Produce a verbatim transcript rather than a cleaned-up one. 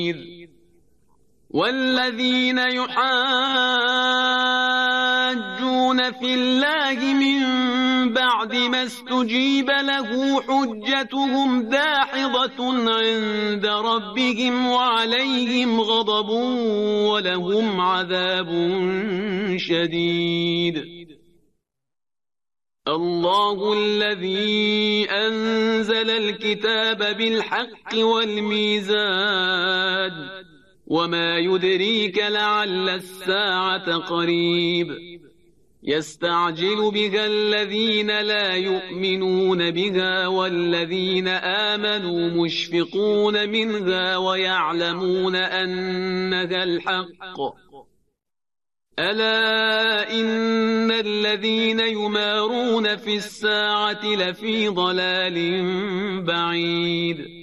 والذين يحاجون في الله من بعد ما استجيب له حجتهم داحضة عند ربهم وعليهم غضب ولهم عذاب شديد. الله الذي أنزل الكتاب بالحق والميزان وما يدريك لعل الساعة قريب. يستعجل بها الذين لا يؤمنون بها والذين آمنوا مشفقون منها ويعلمون أنها الحق. ألا إن الذين يمارون في الساعة لفي ضلال بعيد.